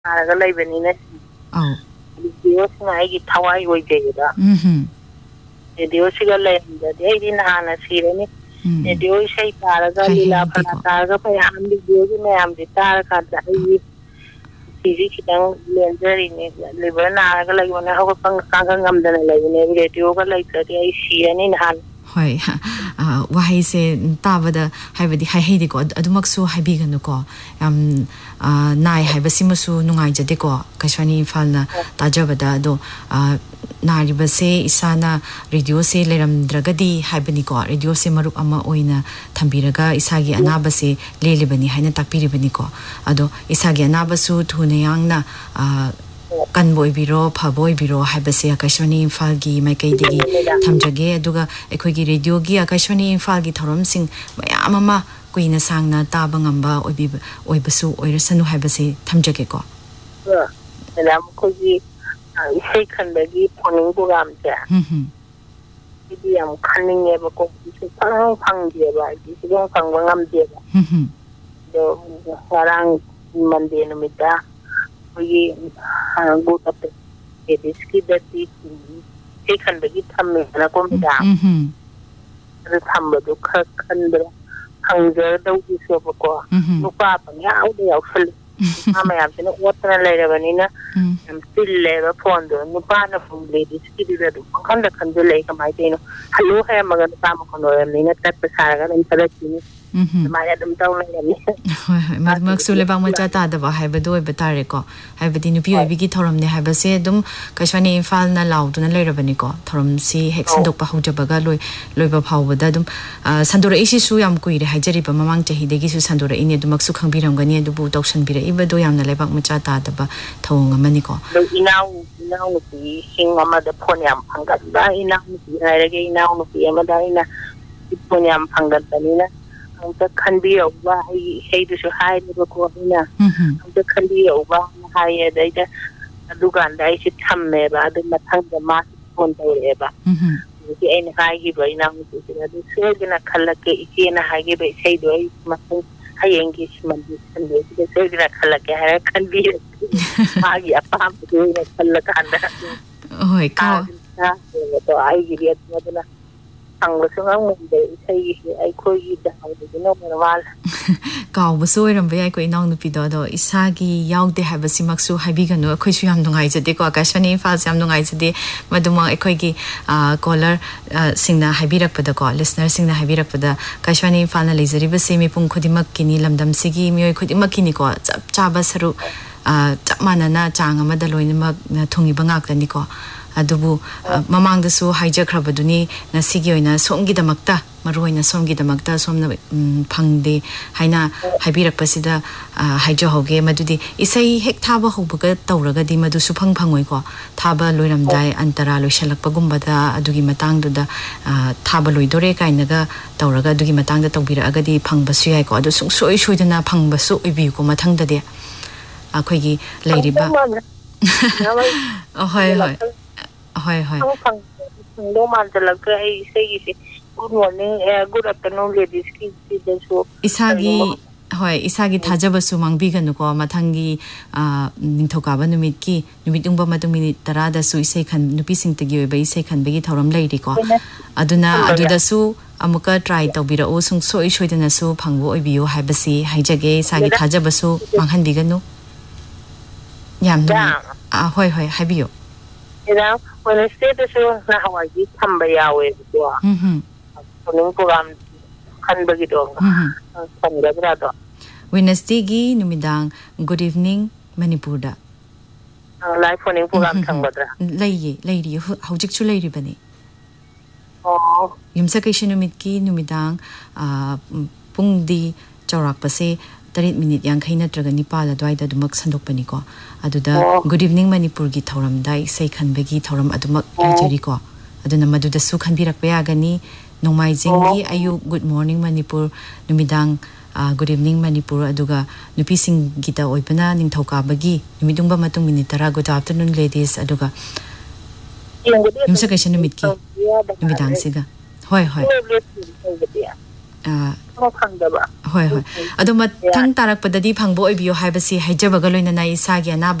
ꯅꯥꯔꯒ ꯂꯩꯕꯅꯤꯅ ꯔꯦꯗꯤꯑꯣꯁꯤꯅ ꯑꯩꯒꯤ ꯊꯋꯥꯏ ꯑꯣꯏꯖꯩꯕ ꯔꯦꯗꯤꯑꯣꯁꯤꯒ ꯂꯩꯔꯝꯗ꯭ꯔꯗꯤ ꯑꯩꯗꯤ ꯅꯍꯥꯟꯅ ꯁꯤꯔꯅꯤ ꯔꯦꯗꯤꯑꯣ ꯏꯁꯩ ꯇꯥꯔꯒ ꯂꯤꯂꯥ ꯐꯂꯥ ꯇꯥꯔꯒ ꯃꯌꯥꯝ ꯔꯦꯗꯤꯑꯣꯒꯤ ꯃꯌꯥꯝꯁꯦ ꯇꯥꯔꯀꯥꯟꯗ ꯑꯩꯒꯤ ꯁꯤꯁꯤ ꯈꯤꯇꯪ ꯂꯦꯟꯖꯔꯤꯅꯦ ꯂꯤꯚꯔ ꯅꯥꯔꯒ ꯂꯩꯕꯅꯦ ꯍꯧꯒꯠꯄ ꯀꯥꯡꯒ ꯉꯝꯗꯅ ꯂꯩꯕꯅꯦ ꯔꯦꯗꯤꯑꯣꯒ ꯂꯩꯇ꯭ꯔꯗꯤ ꯑꯩ ꯁꯤꯔꯅꯤ ꯅꯍꯥꯟ ꯍꯣꯏ ꯋꯥꯍꯩꯁꯦ ꯇꯥꯕꯗ ꯍꯥꯏꯕꯗꯤ ꯍꯥꯏꯍꯩꯗꯦꯀꯣ ꯑꯗꯨꯃꯛꯁꯨ ꯍꯥꯏꯕꯤꯒꯅꯨꯀꯣ ꯌꯥꯝ ꯅꯥꯏ ꯍꯥꯏꯕꯁꯤꯃꯁꯨ ꯅꯨꯡꯉꯥꯏꯖꯗꯦꯀോ ꯀꯩꯁ꯭ꯋꯥꯅꯤ ꯏꯝꯐꯥꯜꯅ ꯇꯥꯖꯕꯗ ꯑꯗꯣ ꯅꯥꯔꯤꯕꯁꯦ ꯏꯁꯥꯅ ꯔꯦꯗꯤꯑꯣꯁꯦ ꯂꯩꯔꯝꯗ꯭ꯔꯒꯗꯤ ꯍꯥꯏꯕꯅꯤꯀꯣ ꯔꯦꯗꯤꯑꯣꯁꯦ ꯃꯔꯨꯞ ꯑꯃ ꯑꯣꯏꯅ ꯊꯝꯕꯤꯔꯒ ꯏꯁꯥꯒꯤ ꯑꯅꯥꯕꯁꯦ ꯂꯦꯜꯂꯤꯕꯅꯤ ꯍꯥꯏꯅ ꯇꯥꯛꯄꯤꯔꯤꯕꯅꯤꯀꯣ ꯑꯗꯣ ꯏꯁꯥꯒꯤ ꯑꯅꯥꯕꯁꯨ ꯊꯨꯅ ꯌꯥꯡꯅ ꯀꯟꯕ ꯑꯣꯏꯕꯤꯔꯣ ꯐꯕ ꯑꯣꯏꯕꯤꯔꯣ ꯍꯥꯏꯕꯁꯦ ꯑꯀꯥꯏꯁꯋꯥꯅꯤ ꯏꯝꯐꯥꯜꯒꯤ ꯃꯥꯏꯀꯩꯗꯒꯤ ꯊꯝꯖꯒꯦ ꯑꯗꯨꯒ ꯑꯩꯈꯣꯏꯒꯤ ꯔꯦꯗꯤꯑꯣꯒꯤ ꯑꯀꯥꯏꯁꯋꯥꯅꯤ ꯏꯝꯐꯥꯜꯒꯤ ꯊꯧꯔꯝꯁꯤꯡ ꯃꯌꯥꯝ ꯑꯃ ꯀꯨꯏꯅ ꯁꯥꯡꯅ ꯇꯥꯕ ꯉꯝꯕ ꯑꯣꯏꯕꯁꯨ ꯑꯣꯏꯔꯁꯅꯨ ꯍꯥꯏꯕꯁꯦ ꯊꯝꯖꯒꯦꯀꯣ ꯃꯦꯗꯥꯝ ꯑꯩꯈꯣꯏꯒꯤ ꯏꯁꯩ ꯈꯟꯕꯒꯤ ꯐꯣꯟꯅꯤꯡ ꯄ꯭ꯔꯣꯒ꯭ꯔꯥꯝꯁꯦ ꯁꯤꯗꯤ ꯌꯥꯝ ꯈꯟꯅꯤꯡꯉꯦꯕꯀꯣ ꯁꯨꯡꯐꯪ ꯐꯪꯗꯦꯕ ꯍꯥꯏꯗꯤ ꯁꯨꯡꯐꯪ ꯐꯪꯕ ꯉꯝꯗꯦꯕ ꯑꯗꯣ ꯉꯔꯥꯡ ꯃꯟꯗꯦ ꯅꯨꯃꯤꯠꯇ ꯑꯩꯈꯣꯏꯒꯤ ꯂꯦꯗꯤꯁꯀꯤꯗꯗꯤ ꯏꯁꯩ ꯈꯟꯕꯒꯤ ꯊꯝꯃꯦꯗꯅꯀꯣ ꯃꯦꯗꯥꯝ ꯑꯗꯨ ꯊꯝꯕꯗꯣꯈꯔ ꯈꯟꯕꯗ ꯐꯪꯖꯗꯧꯒꯤꯁꯦꯕꯀꯣ ꯅꯨꯄꯥ ꯄꯪꯌꯥꯎꯗ ꯌꯥꯎꯁꯜꯂꯤ ꯅꯨꯄꯥ ꯃꯌꯥꯝꯁꯤꯅ ꯑꯣꯠꯇꯅ ꯂꯩꯔꯕꯅꯤꯅ ꯌꯥꯝ ꯆꯤꯜꯂꯦꯕ ꯐꯣꯟꯗꯣ ꯅꯨꯄꯥꯅ ꯂꯦꯗꯤꯁꯀꯤꯗꯨꯗ ꯑꯗꯨꯝ ꯄꯪꯈꯟꯗ ꯈꯟꯖꯤꯜꯂꯛꯏ ꯀꯃꯥꯏꯅ ꯇꯧꯔꯤꯅꯣ ꯍꯜꯂꯣ ꯍꯥꯏꯔꯝꯃꯒ ꯅꯨꯄꯥ ꯃꯈꯣꯟ ꯑꯣꯏꯔꯕꯅꯤꯅ ꯆꯠꯄ ꯁꯥꯔꯒ ꯑꯗꯨꯝ ꯊꯥꯒꯠꯈꯤꯅꯤ ꯑꯗꯨꯃꯥꯏꯅ ꯑꯗꯨꯝ ꯇꯧ ꯂꯩꯔꯝꯃꯤ ꯍꯣꯏ ꯍꯣꯏ ꯃꯗꯨꯃꯛꯁꯨ ꯂꯩꯕꯥꯛ ꯃꯆꯥ ꯇꯥꯗꯕ ꯍꯥꯏꯕꯗꯨ ꯑꯣꯏꯕ ꯇꯥꯔꯦꯀꯣ ꯍꯥꯏꯕꯗꯤ ꯅꯨꯄꯤ ꯑꯣꯏꯕꯤꯒꯤ ꯊꯧꯔꯝꯅꯦ ꯍꯥꯏꯕꯁꯦ ꯑꯗꯨꯝ ꯀꯩꯁ꯭ꯋꯥꯅꯤ ꯏꯝꯐꯥꯜꯅ ꯂꯥꯎꯗꯨꯅ ꯂꯩꯔꯕꯅꯤꯀꯣ ꯊꯧꯔꯝꯁꯤ ꯍꯦꯛ ꯁꯟꯗꯣꯛꯄ ꯍꯧꯖꯕꯒ ꯂꯣꯏꯕ ꯐꯥꯎꯕꯗ ꯑꯗꯨꯝ ꯁꯟꯗꯣꯔꯛꯏꯁꯤꯁꯨ ꯌꯥꯝ ꯀꯨꯏꯔꯦ ꯍꯥꯏꯖꯔꯤꯕ ꯃꯃꯥꯡ ꯆꯍꯤꯗꯒꯤꯁꯨ ꯁꯟꯗꯣꯔꯛꯏꯅꯦ ꯑꯗꯨꯃꯛꯁꯨ ꯈꯪꯕꯤꯔꯝꯒꯅꯤ ꯑꯗꯨꯕꯨ ꯇꯧꯁꯟꯕꯤꯔꯛꯏꯕꯗꯣ ꯌꯥꯝꯅ ꯂꯩꯕꯥꯛ ꯃꯆꯥ ꯇꯥꯗꯕ ꯊꯧꯑꯣꯡ ꯑꯃꯅꯤꯀꯣ 이나우누이 엄마도 폰이 안 판간다 이나우누이 하이레게 이나우누이 엄마다 이나 폰이 안 판간다니나 아무튼 칸비오가 헤이드쇼 하이드고 이나 아무튼 칸비오가 하이에다 이제 두간다 이시 참매바 아들 마탕자 마스 폰 되레바 이게 애는 하이기바 이나우누이가 수액이나 칼라게 이게나 하이기바 헤이도 이 마탕 하이엔기 심만디 선데 이게 수액이나 칼라게 하라 칸비 마기 아빠도 칼라간다 ꯍꯣꯏ ꯀꯥꯎ ꯇꯣ ꯑꯩꯒꯤꯗꯤ ꯑꯗꯨꯅ ꯐꯪꯕꯁꯨ ꯉꯝꯗꯦ ꯏꯁꯩꯒꯤꯁꯤ ꯑꯩꯈꯣꯏꯒꯤ ꯗꯥꯎꯗꯒꯤꯅ ꯃꯥꯜꯂꯦ ꯀꯥꯎꯕꯁꯨ ꯑꯣꯏꯔꯝꯕ ꯌꯥꯏꯀꯣ ꯏꯅꯥꯎꯅꯨꯄꯤꯗꯣ ꯑꯗꯣ ꯏꯁꯥꯒꯤ ꯌꯥꯎꯗꯦ ꯍꯥꯏꯕꯁꯤꯃꯛꯁꯨ ꯍꯥꯏꯕꯤꯒꯅꯨ ꯑꯩꯈꯣꯏꯁꯨ ꯌꯥꯝ ꯅꯨꯡꯉꯥꯏꯖꯗꯦꯀꯣ ꯑꯀꯥꯏꯁꯋꯥꯅꯤ ꯏꯝꯐꯥꯜꯁꯦ ꯌꯥꯝ ꯅꯨꯡꯉꯥꯏꯖꯗꯦ ꯃꯗꯨꯃꯛ ꯑꯩꯈꯣꯏꯒꯤ ꯀꯣꯂꯔ ꯁꯤꯡꯅ ꯍꯥꯏꯕꯤꯔꯛꯄꯗꯀꯣ ꯂꯤꯁꯅꯔꯁꯤꯡꯅ ꯍꯥꯏꯕꯤꯔꯛꯄꯗ ꯑꯀꯥꯏꯁꯋꯥꯅꯤ ꯏꯝꯐꯥꯜꯅ ꯂꯩꯖꯔꯤꯕꯁꯤ ꯃꯤꯄꯨꯝ ꯈꯨꯗꯤꯡꯃꯛꯀꯤꯅꯤ ꯂꯝꯗꯝꯁꯤꯒꯤ ꯃꯤꯑꯣꯏ ꯈꯨꯗꯤꯡꯃꯛꯀꯤꯅꯤꯀꯣ ꯆꯞ ꯆꯥꯕ ꯁꯔꯨꯛ ꯆꯞ ꯃꯥꯟꯅꯅ ꯆꯥꯡ ꯑꯃꯗ ꯂꯣꯏꯅꯃꯛ ꯊꯨꯡꯉꯤꯕ ꯉꯥꯛꯇꯅꯤꯀꯣ ꯑꯗꯨꯕꯨ ꯃꯃꯥꯡꯗꯁꯨ ꯍꯥꯏꯖꯈ꯭ꯔꯕꯗꯨꯅꯤ ꯉꯁꯤꯒꯤ ꯑꯣꯏꯅ ꯁꯣꯝꯒꯤꯗꯃꯛꯇ ꯃꯔꯨꯑꯣꯏꯅ ꯁꯣꯝꯒꯤꯗꯃꯛꯇ ꯁꯣꯝꯅ ꯐꯪꯗꯦ ꯍꯥꯏꯅ ꯍꯥꯏꯕꯤꯔꯛꯄꯁꯤꯗ ꯍꯥꯏꯖꯍꯧꯒꯦ ꯃꯗꯨꯗꯤ ꯏꯁꯩ ꯍꯦꯛ ꯊꯥꯕ ꯍꯧꯕꯒ ꯇꯧꯔꯒꯗꯤ ꯃꯗꯨ ꯁꯨꯐꯪ ꯐꯪꯉꯣꯏꯀꯣ ꯊꯥꯕ ꯂꯣꯏꯔꯝꯗꯥꯏ ꯑꯟꯇꯔꯥ ꯂꯣꯏꯁꯜꯂꯛꯄꯒꯨꯝꯕꯗ ꯑꯗꯨꯒꯤ ꯃꯇꯥꯡꯗꯨꯗ ꯊꯥꯕ ꯂꯣꯏꯗꯣꯔꯦ ꯀꯥꯏꯅꯒ ꯇꯧꯔꯒ ꯑꯗꯨꯒꯤ ꯃꯇꯥꯡꯗ ꯇꯧꯕꯤꯔꯛꯑꯒꯗꯤ ꯐꯪꯕꯁꯨ ꯌꯥꯏꯀꯣ ꯑꯗꯨ ꯁꯨꯡꯁꯣꯏ ꯁꯣꯏꯗꯅ ꯐꯪꯕꯁꯨ ꯑꯣꯏꯕꯤꯌꯨꯀꯣ ꯃꯊꯪꯗꯗꯤ ꯑꯩꯈꯣꯏꯒꯤ ꯂꯩꯔꯤꯕ ꯍꯣꯏ ꯍꯣꯏ ꯍꯣꯏ ꯍꯣꯏ ꯐꯪꯗꯧ ꯃꯥꯟꯖꯜꯂꯛꯇ꯭ꯔꯦ ꯑꯩ ꯏꯁꯩꯒꯤꯁꯤ ꯒꯨꯗ ꯃꯣꯔꯅꯤꯡ ꯒꯨꯗ ꯑꯥꯐꯇꯔꯅꯨꯟ ꯂꯦꯗꯤꯁꯀꯤꯗꯁꯨ 이사기 ꯍꯣꯏ ꯏꯁꯥꯒꯤ ꯊꯥꯖꯕꯁꯨ ꯃꯥꯡꯕꯤꯒꯅꯨꯀꯣ ꯃꯊꯪꯒꯤ ꯅꯤꯡꯊꯧꯀꯥꯕ ꯅꯨꯃꯤꯠꯀꯤ ꯅꯨꯃꯤꯠ ꯌꯨꯡꯕ ꯃꯇꯨꯡ ꯃꯤꯅꯤꯠ 10ꯗꯁꯨ ꯏꯁꯩ ꯅꯨꯄꯤꯁꯤꯡꯇꯒꯤ ꯑꯣꯏꯕ ꯏꯁꯩ ꯈꯟꯕꯒꯤ ꯊꯧꯔꯝ ꯂꯩꯔꯤꯀꯣ ꯑꯗꯨꯅ ꯑꯗꯨꯗꯁꯨ ꯑꯃꯨꯛꯀ ꯇ꯭ꯔꯥꯏ ꯇꯧꯕꯤꯔꯛꯎ ꯁꯨꯡꯁꯣꯏ ꯁꯣꯏꯗꯅꯁꯨ ꯐꯪꯕ ꯑꯣꯏꯕꯤꯌꯨ ꯍꯥꯏꯕꯁꯤ ꯍꯥꯏꯖꯒꯦ ꯏꯁꯥꯒꯤ ꯊꯥꯖꯕꯁꯨ ꯃꯥꯡꯍꯟꯕꯤꯒꯅꯨ ꯌꯥꯝ ꯅꯨꯡꯉꯥꯏ ꯍꯣꯏ ꯍꯣꯏ ꯍꯥꯏꯕꯤꯌꯨ ꯃꯦꯗꯥꯝ ꯋꯦꯅꯁꯗꯦꯗꯁꯨ ꯅꯍꯥꯟꯋꯥꯏꯗꯤ ꯊꯝꯕ ꯌꯥꯎꯋꯦꯕꯀꯣ ꯃꯣꯔꯅꯤꯡ ꯄ꯭ꯔꯣꯒ꯭ꯔꯥꯝ ꯈꯟꯕꯒꯤꯗꯣ ꯐꯪꯒꯗ꯭ꯔꯥꯗꯣ ꯋꯦꯅꯁꯗꯦꯒꯤ ꯅꯨꯃꯤꯗꯥꯡ ꯒꯨꯗ ꯏꯚꯅꯤꯡ ꯃꯅꯤꯄꯨꯔꯗ ꯂꯥꯏꯚ ꯐꯣꯟꯅꯤꯡ ꯄ꯭ꯔꯣꯒ꯭ꯔꯥꯝ ꯊꯝꯒꯗ꯭ꯔꯥ ꯂꯩꯔꯤꯌꯦ ꯍꯧꯖꯤꯛꯁꯨ ꯂꯩꯔꯤꯕꯅꯤ ꯑꯣ ꯌꯨꯝꯁꯀꯩꯁ ꯅꯨꯃꯤꯠꯀꯤ ꯅꯨꯃꯤꯗꯥꯡ ꯄꯨꯡꯗꯤ ꯆꯥꯎꯔꯥꯛꯄꯁꯦ 7:50 ꯅꯠꯇ꯭ꯔꯒ 9 ꯑꯗꯨꯋꯥꯏꯗ ꯑꯗꯨꯃꯛ ꯁꯟꯗꯣꯛꯄꯅꯤꯀꯣ ꯑꯗꯨꯗ ꯒꯨꯗ ꯏꯚꯅꯤꯡ ꯃꯅꯤꯄꯨꯔꯒꯤ ꯊꯧꯔꯝꯗ ꯏꯁꯩ ꯈꯟꯕꯒꯤ ꯊꯧꯔꯝ ꯑꯗꯨꯃꯛ ꯂꯩꯖꯔꯤꯀꯣ ꯑꯗꯨꯅ ꯃꯗꯨꯗꯁꯨ ꯈꯟꯕꯤꯔꯛꯄ ꯌꯥꯒꯅꯤ ꯅꯣꯡꯃꯥꯏꯖꯤꯡꯒꯤ ꯑꯌꯨꯛ ꯒꯨꯗ ꯃꯣꯔꯅꯤꯡ ꯃꯅꯤꯄꯨꯔ ꯅꯨꯃꯤꯗꯥꯡ ꯒꯨꯗ ꯏꯚꯅꯤꯡ ꯃꯅꯤꯄꯨꯔ ꯑꯗꯨꯒ ꯅꯨꯄꯤꯁꯤꯡꯒꯤꯗ ꯑꯣꯏꯕꯅ ꯅꯤꯡꯊꯧꯀꯥꯕꯒꯤ ꯅꯨꯃꯤꯠ ꯌꯨꯡꯕ ꯃꯇꯨꯡ ꯃꯤꯅꯤꯠ 10 ꯒꯨꯗ ꯑꯥꯐꯇꯔꯅꯨꯟ ꯂꯦꯗꯤꯁ ꯑꯗꯨꯒ ꯌꯨꯝꯁꯀꯩꯁ ꯅꯨꯃꯤꯠꯀꯤ ꯅꯨꯃꯤꯗꯥꯡꯁꯤꯒ ꯍꯣꯏ ꯍꯣꯏ ꯐꯪꯗꯕ ꯍꯣꯏ ꯍꯣꯏ ꯑꯗꯣ ꯃꯊꯪ ꯇꯥꯔꯛꯄꯗꯗꯤ ꯐꯪꯕ ꯑꯣꯏꯕꯤꯌꯣ ꯍꯥꯏꯕꯁꯤ ꯍꯥꯏꯖꯕꯒ ꯂꯣꯏꯅꯅ ꯏꯁꯥꯒꯤ ꯑꯅꯥꯕ